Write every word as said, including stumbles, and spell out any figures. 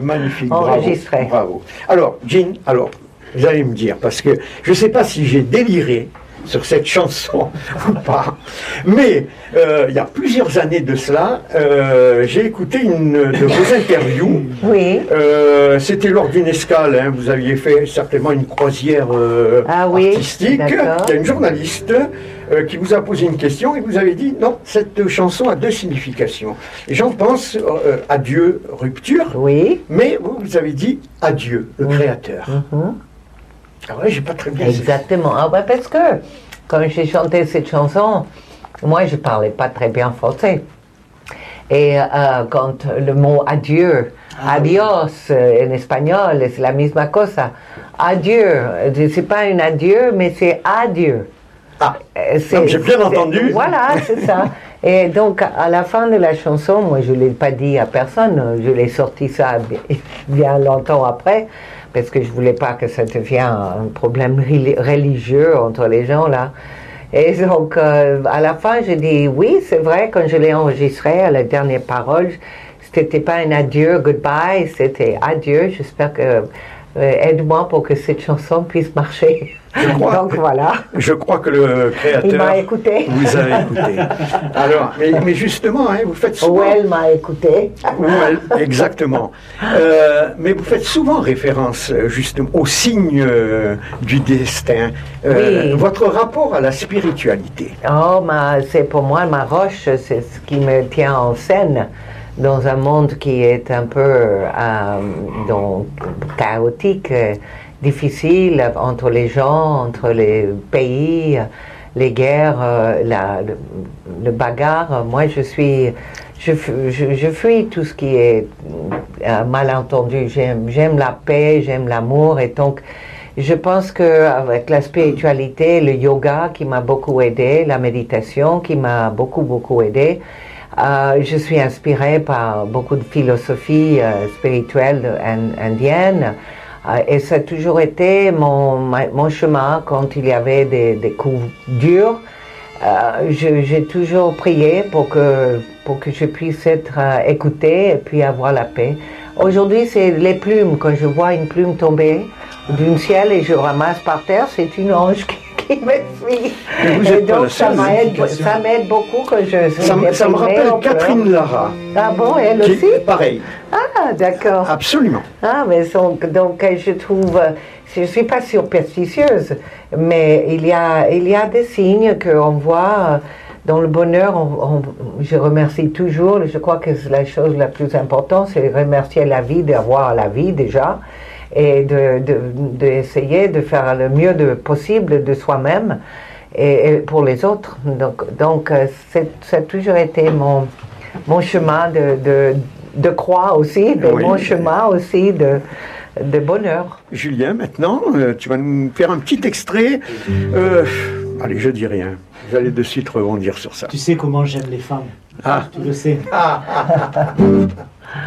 Magnifique, enregistré. Bravo, bravo. Alors, Jean, alors, vous allez me dire, parce que je ne sais pas si j'ai déliré sur cette chanson ou pas, mais euh, il y a plusieurs années de cela, euh, j'ai écouté une de vos interviews. Oui. Euh, C'était lors d'une escale, hein, vous aviez fait certainement une croisière euh, ah, oui, artistique. Il y a une journaliste euh, qui vous a posé une question et vous avez dit non, cette chanson a deux significations. Les gens pensent euh, adieu, rupture, oui. mais vous, vous avez dit adieu, le créateur. Mm-hmm. Ah ouais, j'ai pas très bien. Exactement. Ah ouais, parce que quand j'ai chanté cette chanson, moi je parlais pas très bien français. Et euh, quand le mot adieu, ah, adios oui. En espagnol, c'est la misma cosa. Adieu, c'est pas un adieu, mais c'est adieu. Ah, j'ai bien entendu. Voilà, c'est ça. Et donc, à la fin de la chanson, moi je l'ai pas dit à personne, je l'ai sorti ça bien longtemps après. Parce que je voulais pas que ça devienne un problème religieux entre les gens là. Et donc, euh, à la fin, j'ai dit oui, c'est vrai, quand je l'ai enregistré, à la dernière parole, c'était pas un adieu, goodbye, c'était adieu. J'espère que euh, aide-moi pour que cette chanson puisse marcher. Je crois donc que, voilà. Je crois que le créateur il m'a écouté. Vous a écouté. Alors, mais, mais justement, hein, vous faites souvent. Ou elle m'a écouté. Ou elle, exactement. Euh, mais vous faites souvent référence justement au signe euh, du destin. Euh, oui. Votre rapport à la spiritualité. Oh, ma, c'est pour moi ma roche, c'est ce qui me tient en scène. Dans un monde qui est un peu euh, donc, chaotique, euh, difficile entre les gens, entre les pays, les guerres, euh, la, le, le bagarre. Moi, je suis, je, je, je fuis tout ce qui est euh, malentendu. J'aime, j'aime la paix, j'aime l'amour, et donc je pense qu'avec la spiritualité, le yoga qui m'a beaucoup aidé, la méditation qui m'a beaucoup beaucoup aidé. Euh, je suis inspirée par beaucoup de philosophies euh, spirituelles indiennes euh, et ça a toujours été mon, mon chemin quand il y avait des, des coups durs. Euh, je, j'ai toujours prié pour que, pour que je puisse être euh, écoutée et puis avoir la paix. Aujourd'hui, c'est les plumes. Quand je vois une plume tomber du ciel et je ramasse par terre, c'est une ange qui qui me suit. Et donc ça m'aide, ça m'aide beaucoup que je Ça, ça me rappelle Catherine Lara. Ah bon, elle qui, aussi pareil. Ah, d'accord. Absolument. Ah, mais donc, donc je trouve, je ne suis pas superstitieuse, mais il y a, il y a des signes qu'on voit dans le bonheur. On, on, je remercie toujours, je crois que la chose la plus importante, c'est remercier la vie, d'avoir la vie déjà. Et de, de, de essayer de faire le mieux de possible de soi-même et, et pour les autres. Donc, donc c'est, ça a toujours été mon, mon chemin de, de, de croix aussi, de oui. Mon chemin aussi de, de bonheur. Julien, maintenant, euh, tu vas nous faire un petit extrait. Euh, allez, je dis rien. Vous allez de suite rebondir sur ça. Tu sais comment j'aime les femmes. Ah. Tu le sais. Ah, ah, ah.